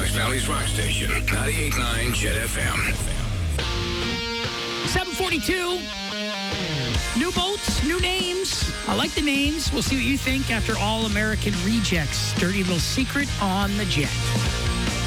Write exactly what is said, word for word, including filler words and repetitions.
West Valley's rock station, ninety-eight point nine Jet F M. seven forty-two. New boats, new names. I like the names. We'll see what you think after All American Rejects. Dirty Little Secret on the Jet.